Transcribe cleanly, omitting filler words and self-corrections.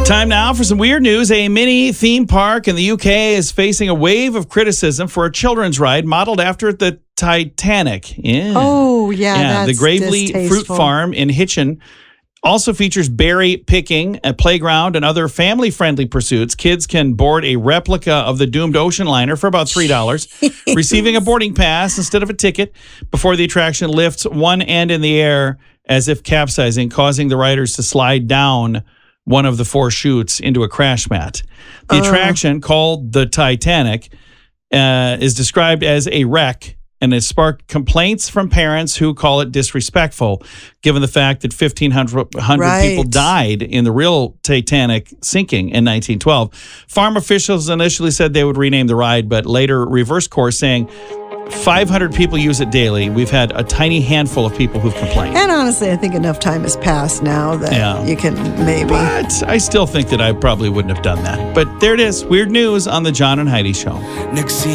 Time now for some weird news. A mini theme park in the UK is facing a wave of criticism for a children's ride modeled after the Titanic. Yeah. Oh, yeah. The That's Gravely Fruit distasteful. Farm in Hitchin also features berry picking, a playground, and other family-friendly pursuits. Kids can board a replica of the doomed ocean liner for about $3, receiving a boarding pass instead of a ticket before the attraction lifts one end in the air as if capsizing, causing the riders to slide down one of the four chutes into a crash mat. The attraction, called the Titanic, is described as a wreck and has sparked complaints from parents who call it disrespectful, given the fact that 1,500 people died in the real Titanic sinking in 1912. Farm officials initially said they would rename the ride, but later reversed course, saying 500 people use it daily. We've had a tiny handful of people who've complained. And honestly, I think enough time has passed now that you can maybe. But I still think that I probably wouldn't have done that. But there it is. Weird news on the John and Heidi Show.